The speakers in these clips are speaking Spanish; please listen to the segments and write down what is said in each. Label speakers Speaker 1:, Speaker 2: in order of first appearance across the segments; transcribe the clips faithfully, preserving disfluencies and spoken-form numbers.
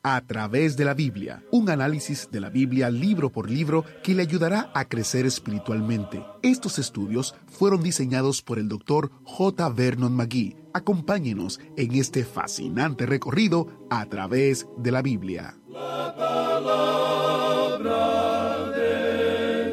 Speaker 1: A través de la Biblia, un análisis de la Biblia libro por libro que le ayudará a crecer espiritualmente. Estos estudios fueron diseñados por el doctor J. Vernon McGee. Acompáñenos en este fascinante recorrido a través de la Biblia.
Speaker 2: La palabra de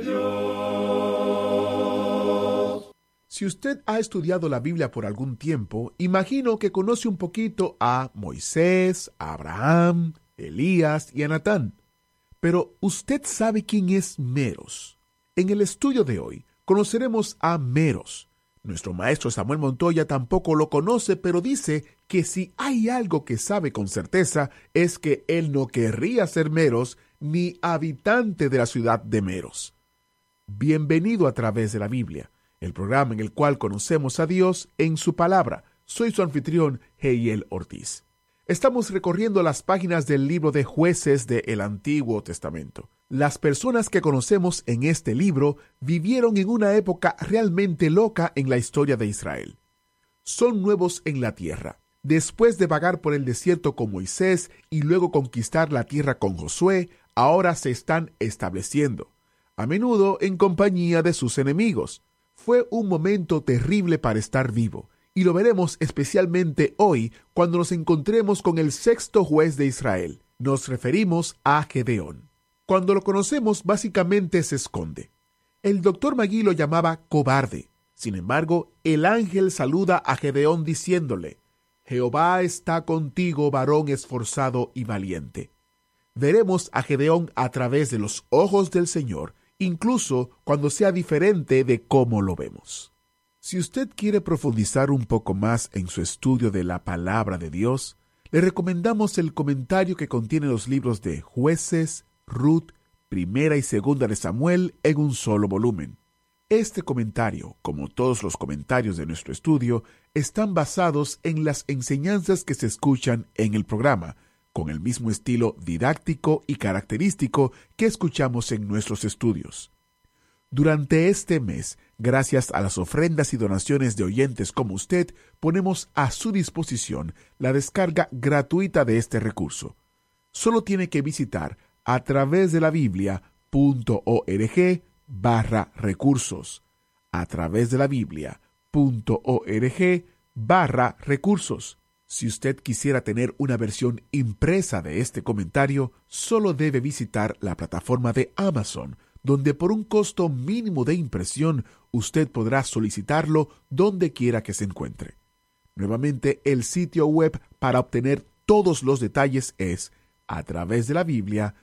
Speaker 2: Dios.
Speaker 1: Si usted ha estudiado la Biblia por algún tiempo, imagino que conoce un poquito a Moisés, a Abraham, Elías y a Natán. Pero ¿usted sabe quién es Meros? En el estudio de hoy conoceremos a Meros. Nuestro maestro Samuel Montoya tampoco lo conoce, pero dice que si hay algo que sabe con certeza es que él no querría ser Meros ni habitante de la ciudad de Meros. Bienvenido a través de la Biblia, el programa en el cual conocemos a Dios en su palabra. Soy su anfitrión, Heiel Ortiz. Estamos recorriendo las páginas del libro de Jueces del Antiguo Testamento. Las personas que conocemos en este libro vivieron en una época realmente loca en la historia de Israel. Son nuevos en la tierra. Después de vagar por el desierto con Moisés y luego conquistar la tierra con Josué, ahora se están estableciendo, a menudo en compañía de sus enemigos. Fue un momento terrible para estar vivo. Y lo veremos especialmente hoy cuando nos encontremos con el sexto juez de Israel. Nos referimos a Gedeón. Cuando lo conocemos, básicamente se esconde. El doctor McGee lo llamaba cobarde. Sin embargo, el ángel saluda a Gedeón diciéndole: Jehová está contigo, varón esforzado y valiente. Veremos a Gedeón a través de los ojos del Señor, incluso cuando sea diferente de cómo lo vemos. Si usted quiere profundizar un poco más en su estudio de la palabra de Dios, le recomendamos el comentario que contiene los libros de Jueces, Ruth, Primera y Segunda de Samuel en un solo volumen. Este comentario, como todos los comentarios de nuestro estudio, están basados en las enseñanzas que se escuchan en el programa, con el mismo estilo didáctico y característico que escuchamos en nuestros estudios. Durante este mes, gracias a las ofrendas y donaciones de oyentes como usted, ponemos a su disposición la descarga gratuita de este recurso. Solo tiene que visitar a través de la Biblia.org barra recursos. A través de la Biblia.org barra recursos. Si usted quisiera tener una versión impresa de este comentario, solo debe visitar la plataforma de Amazon, donde por un costo mínimo de impresión usted podrá solicitarlo donde quiera que se encuentre. Nuevamente, el sitio web para obtener todos los detalles es a través de la Biblia.org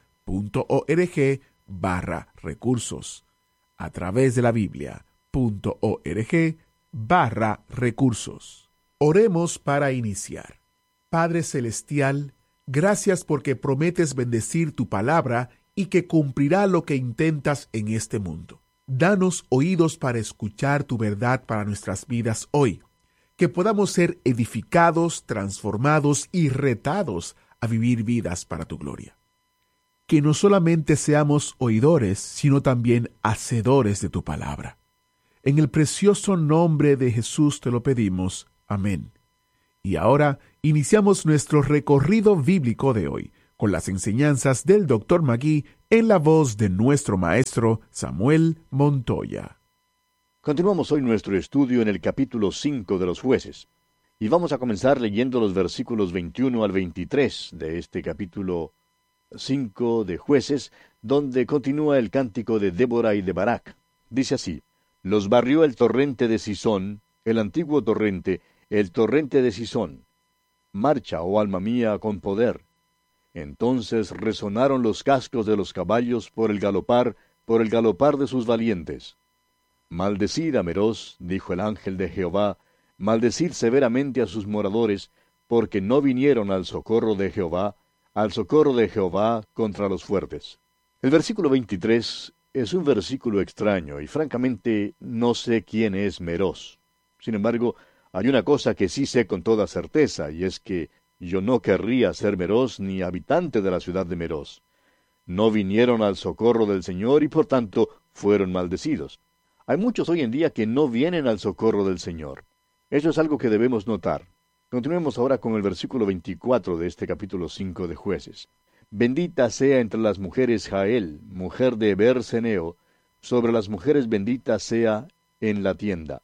Speaker 1: barra recursos. A través de la Biblia.org barra recursos. Oremos para iniciar. Padre Celestial, gracias porque prometes bendecir tu palabra y que cumplirá lo que intentas en este mundo. Danos oídos para escuchar tu verdad para nuestras vidas hoy, que podamos ser edificados, transformados y retados a vivir vidas para tu gloria. Que no solamente seamos oidores, sino también hacedores de tu palabra. En el precioso nombre de Jesús te lo pedimos. Amén. Y ahora iniciamos nuestro recorrido bíblico de hoy, con las enseñanzas del doctor McGee en la voz de nuestro maestro Samuel Montoya.
Speaker 3: Continuamos hoy nuestro estudio en el capítulo cinco de los Jueces. Y vamos a comenzar leyendo los versículos veintiuno al veintitrés de este capítulo cinco de Jueces, donde continúa el cántico de Débora y de Barak. Dice así: Los barrió el torrente de Sisón, el antiguo torrente, el torrente de Sisón. Marcha, oh alma mía, con poder. Entonces resonaron los cascos de los caballos por el galopar, por el galopar de sus valientes. Maldecid a Meroz, dijo el ángel de Jehová, maldecid severamente a sus moradores, porque no vinieron al socorro de Jehová, al socorro de Jehová contra los fuertes. El versículo veintitrés es un versículo extraño, y francamente no sé quién es Meroz. Sin embargo, hay una cosa que sí sé con toda certeza, y es que yo no querría ser Meroz ni habitante de la ciudad de Meroz. No vinieron al socorro del Señor y por tanto fueron maldecidos. Hay muchos hoy en día que no vienen al socorro del Señor. Eso es algo que debemos notar. Continuemos ahora con el versículo veinticuatro de este capítulo cinco de Jueces. Bendita sea entre las mujeres Jael, mujer de Berseneo, sobre las mujeres bendita sea en la tienda.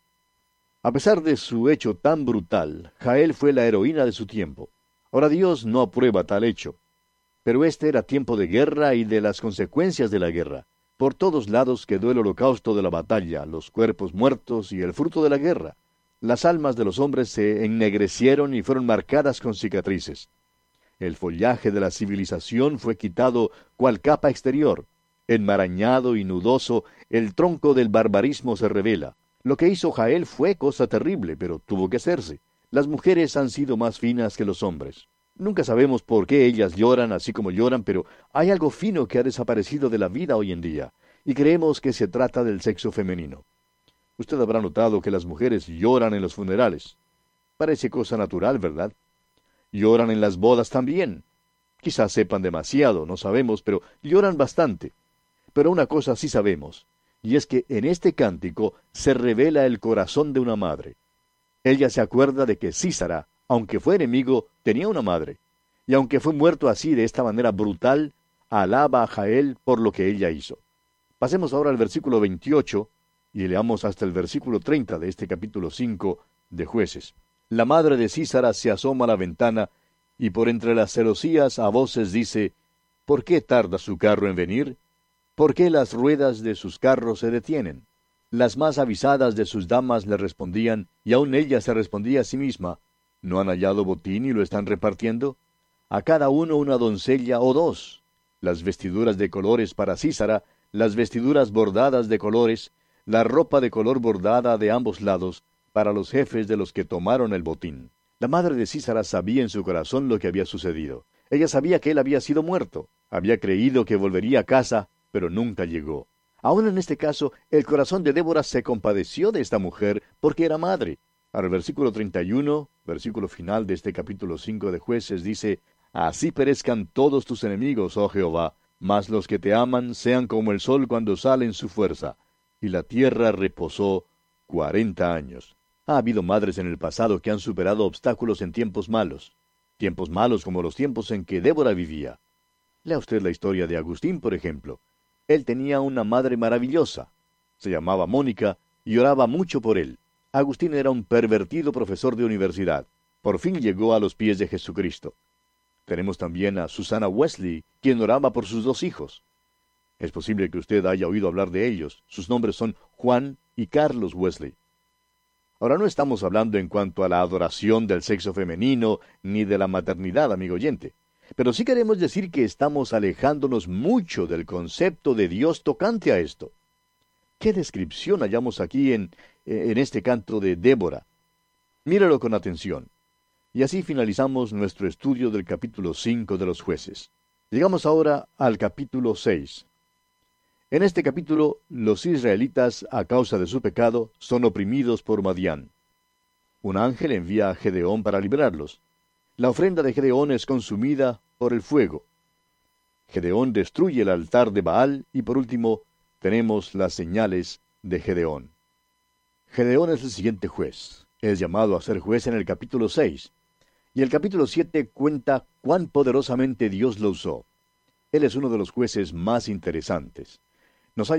Speaker 3: A pesar de su hecho tan brutal, Jael fue la heroína de su tiempo. Ahora Dios no aprueba tal hecho. Pero este era tiempo de guerra y de las consecuencias de la guerra. Por todos lados quedó el holocausto de la batalla, los cuerpos muertos y el fruto de la guerra. Las almas de los hombres se ennegrecieron y fueron marcadas con cicatrices. El follaje de la civilización fue quitado cual capa exterior. Enmarañado y nudoso, el tronco del barbarismo se revela. Lo que hizo Jael fue cosa terrible, pero tuvo que hacerse. Las mujeres han sido más finas que los hombres. Nunca sabemos por qué ellas lloran así como lloran, pero hay algo fino que ha desaparecido de la vida hoy en día, y creemos que se trata del sexo femenino. Usted habrá notado que las mujeres lloran en los funerales. Parece cosa natural, ¿verdad? Lloran en las bodas también. Quizás sepan demasiado, no sabemos, pero lloran bastante. Pero una cosa sí sabemos, y es que en este cántico se revela el corazón de una madre. Ella se acuerda de que Sísara, aunque fue enemigo, tenía una madre, y aunque fue muerto así de esta manera brutal, alaba a Jael por lo que ella hizo. Pasemos ahora al versículo veintiocho, y leamos hasta el versículo treinta de este capítulo cinco de Jueces. La madre de Sísara se asoma a la ventana, y por entre las celosías a voces dice, ¿por qué tarda su carro en venir? ¿Por qué las ruedas de sus carros se detienen? Las más avisadas de sus damas le respondían, y aun ella se respondía a sí misma, ¿no han hallado botín y lo están repartiendo? A cada uno una doncella o dos. Las vestiduras de colores para Sísara, las vestiduras bordadas de colores, la ropa de color bordada de ambos lados, para los jefes de los que tomaron el botín. La madre de Sísara sabía en su corazón lo que había sucedido. Ella sabía que él había sido muerto. Había creído que volvería a casa, pero nunca llegó. Aún en este caso, el corazón de Débora se compadeció de esta mujer porque era madre. Ahora el versículo treinta y uno, versículo final de este capítulo cinco de Jueces, dice, Así perezcan todos tus enemigos, oh Jehová, mas los que te aman sean como el sol cuando sale en su fuerza. Y la tierra reposó cuarenta años. Ha habido madres en el pasado que han superado obstáculos en tiempos malos. Tiempos malos como los tiempos en que Débora vivía. Lea usted la historia de Agustín, por ejemplo. Él tenía una madre maravillosa. Se llamaba Mónica y oraba mucho por él. Agustín era un pervertido profesor de universidad. Por fin llegó a los pies de Jesucristo. Tenemos también a Susana Wesley, quien oraba por sus dos hijos. Es posible que usted haya oído hablar de ellos. Sus nombres son Juan y Carlos Wesley. Ahora no estamos hablando en cuanto a la adoración del sexo femenino ni de la maternidad, amigo oyente. Pero sí queremos decir que estamos alejándonos mucho del concepto de Dios tocante a esto. ¿Qué descripción hallamos aquí en, en este canto de Débora? Míralo con atención. Y así finalizamos nuestro estudio del capítulo cinco de los Jueces. Llegamos ahora al capítulo seis. En este capítulo, los israelitas, a causa de su pecado, son oprimidos por Madián. Un ángel envía a Gedeón para librarlos. La ofrenda de Gedeón es consumida por el fuego. Gedeón destruye el altar de Baal y por último tenemos las señales de Gedeón. Gedeón es el siguiente juez. Es llamado a ser juez en el capítulo seis. Y el capítulo siete cuenta cuán poderosamente Dios lo usó. Él es uno de los jueces más interesantes.